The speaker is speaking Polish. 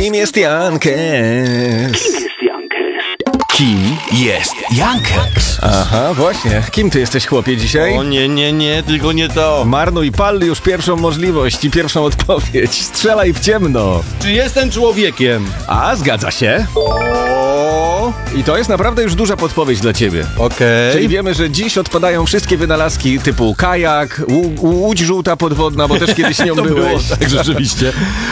Kim jest Jankes? Kim jest Jankes? Aha, właśnie. Kim ty jesteś, chłopie, dzisiaj? O nie, tylko nie to. Marnuj, pal już pierwszą możliwość i pierwszą odpowiedź. Strzelaj w ciemno. Czy jestem człowiekiem? A, zgadza się. I to jest naprawdę już duża podpowiedź dla ciebie. Okej. Czyli wiemy, że dziś odpadają wszystkie wynalazki typu kajak, łódź żółta podwodna, bo też kiedyś nią To było byłeś. tak rzeczywiście.